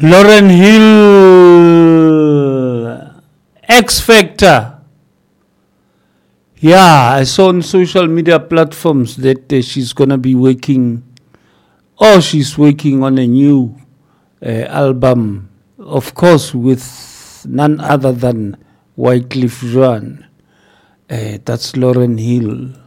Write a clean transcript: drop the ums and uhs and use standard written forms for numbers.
Lauryn Hill, X Factor. Yeah, I saw on social media platforms that she's going to be working, or she's working on a new album, of course, with none other than Wycliffe Jean. That's Lauryn Hill.